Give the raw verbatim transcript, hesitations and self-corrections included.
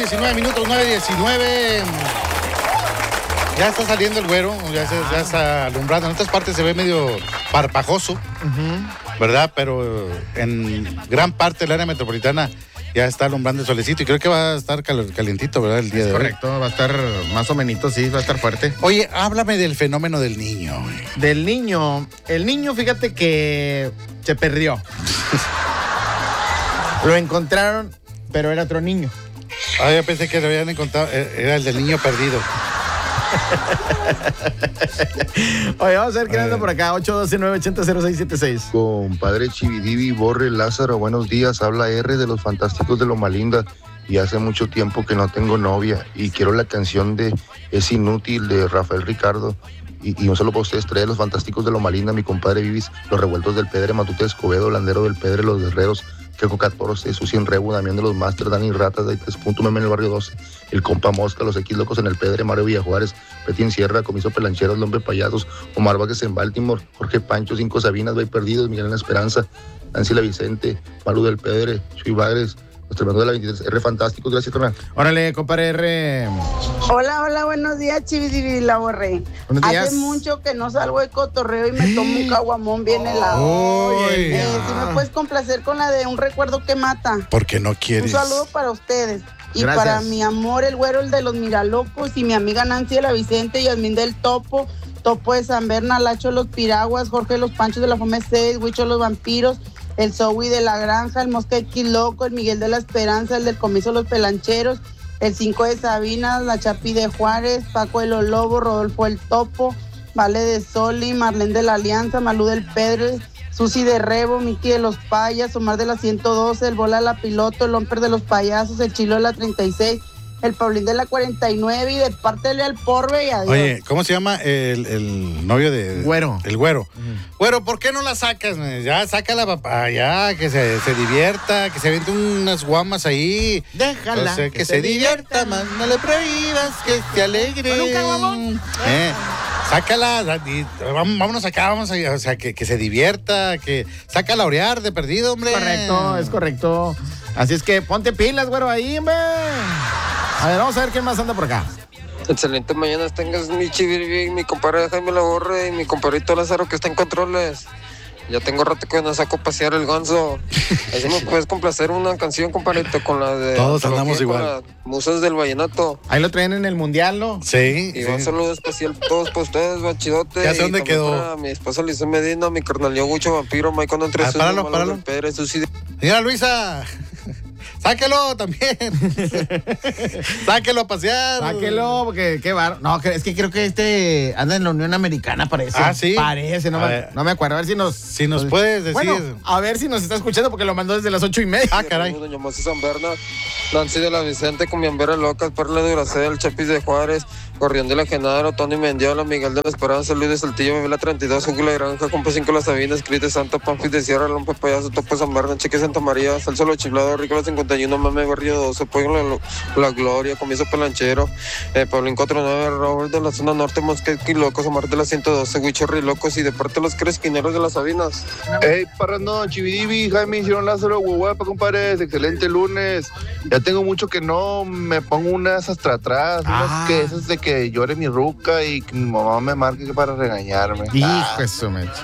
diecinueve minutos, nueve diecinueve. Ya está saliendo el güero, ya, se, ya está alumbrando. En otras partes se ve medio parpajoso, uh-huh. ¿verdad? Pero en gran parte del área metropolitana ya está alumbrando el solecito y creo que va a estar cal- calientito, ¿verdad? El día es de correcto, hoy. Va a estar más o menos, sí, va a estar fuerte. Oye, háblame del fenómeno del niño. Güey. Del niño. El niño, fíjate que se perdió. Lo encontraron, pero era otro niño. Ah, yo pensé que lo habían encontrado, era el del niño perdido. Oye, vamos a ver qué anda por acá. ocho uno dos, nueve ocho cero, cero seis siete seis. Compadre Chividivi, Borre, Lázaro, buenos días. Habla R de los Fantásticos de Loma Linda. Y hace mucho tiempo que no tengo novia. Y quiero la canción de Es Inútil de Rafael Ricardo. Y, y un solo para ustedes, tres de los Fantásticos de Loma Linda, mi compadre Vivis, los Revueltos del Pedre, Matute Escobedo, Landero del Pedre, los Guerreros, Queco Catoros, Susi en Rebu, Damián de los Masters, Dani Ratas, de tres punto Meme en el barrio doce, el compa Mosca, los X Locos en el Pedre, Mario Villajuárez, Petín Sierra, Comiso Pelancheros, Lombre Payasos, Omar Vázquez en Baltimore, Jorge Pancho, Cinco Sabinas, Bay Perdidos, Miguel en la Esperanza, Nancy La Vicente, Maru del Pedre, Chuy Bagres, los tremendos de la veintitrés, R Fantásticos, gracias, carnal. Órale, compadre R. Hola, hola, buenos días, Chividivi, la Borré. Buenos días. Hace mucho que no salgo de cotorreo y me tomo un caguamón bien helado. Oye, eh, si me puedes complacer con la de Un Recuerdo que Mata. porque no quieres. Un saludo para ustedes. Y Gracias. para mi amor, el güero, el de los Miralocos, y mi amiga Nancy de la Vicente, Yasmín del Topo, Topo de San Berna, Lacho de los Piraguas, Jorge de los Panchos de la Fome seis, Huicho de los Vampiros, el Zoe de la Granja, el Mosca X Loco, el Miguel de la Esperanza, el del Comiso de los Pelancheros, el cinco de Sabinas, la Chapi de Juárez, Paco de los Lobos, Rodolfo el Topo, Vale de Soli, Marlene de la Alianza, Malú del Pedre, Susi de Rebo, Miki de los Payas, Omar de la ciento doce, el Bola de la Piloto, el Lomper de los Payasos, el Chilo de la treinta y seis, el Paulín de la cuarenta y nueve y de parte de al Porbe y adiós. Oye, ¿cómo se llama el, el novio de... Güero. El güero. Uh-huh. Güero, ¿por qué no la sacas? Ya, sácala, papá, ya, que se, se divierta, que se aviente unas guamas ahí. Déjala. O sea, que, que se, se divierta, más no le prohíbas, que se alegre. Con un caguamón. Eh, sácala, y, vámonos acá, vamos a, o sea, que, que se divierta, que sácala a orear de perdido, hombre. Correcto, es correcto. Así es que ponte pilas, güero, ahí, hombre. A ver, vamos a ver quién más anda por acá. Excelente mañana tengas mi Chividivi, mi compadre Jaime La Borre y mi compadrito Lázaro que está en controles. Ya tengo rato que no saco a pasear el ganso. Así me puedes complacer una canción, compadrito, con la de... Todos andamos igual. Musas del Vallenato. Ahí lo traen en el Mundial, ¿no? Sí. Y sí. un saludo especial a todos para ustedes, bachidote. Ya sé dónde quedó. Para mi esposa Lisa Medina, mi carnalio Gucho Vampiro, Mike con entre ah, páralo, páralo. Pérez, Susi. Señora Luisa, sáquelo también. Sáquelo a pasear. Sáquelo, porque qué bar. No, es que creo que este anda en la Unión Americana, parece. Ah, sí. Parece, no, me, no me acuerdo. A ver si nos. Si nos puedes decir. Bueno, a ver si nos está escuchando porque lo mandó desde las ocho y media. Ah, caray. Doña Mose San Berna, Nancy de la Vicente, Cumiambera Locas, Perla de Uracel, Chapis de Juárez, Gorrión de la Genaro, Tony Mendiola, Miguel de la Esperanza, Luis de Saltillo, Miguel treinta y dos, Hugo La Granja, Compa cinco Las Sabinas, Cris de Santa, Pamfis de Sierra, Lompe Payaso, Topo San Berna, Cheque Santa María, Salsa Lo Chiflado, Rico cincuenta y uno, Mame Barrio doce, Pollo La, la Gloria, Comienzo Pelanchero, eh, Paulín cuarenta y nueve, Robert de la zona norte, Mosquequi Locos, Omar de la ciento doce, Huichorri Locos y de parte de los cresquineros de las Sabinas. Hey, parrando, Chividivi, Jaime, hicieron Lázaro, Huehuepa, compadres, excelente lunes. Ya tengo mucho que no me pongo unas hasta atrás, Ah. unas que esas de que llore mi ruca y que mi mamá me marque para regañarme. Hijo de su mecha.